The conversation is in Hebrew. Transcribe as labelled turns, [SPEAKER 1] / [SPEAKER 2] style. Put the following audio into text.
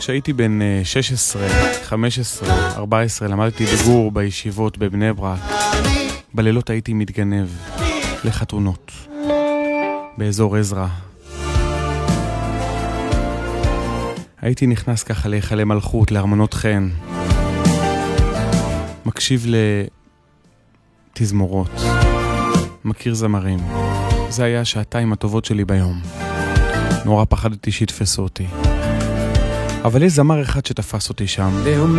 [SPEAKER 1] כשהייתי בן 16, 15, 14, למדתי בגור בישיבות בבני ברק. בלילות הייתי מתגנב לחתונות באזור עזרא. הייתי נכנס ככה להיכלי מלכות, לארמונות חן, מקשיב לתזמורות, מכיר זמרים. זה היה השעתיים הטובות שלי ביום. נורא פחדתי שיתפסו אותי, אבל יש זמר אחד שתפס אותי שם.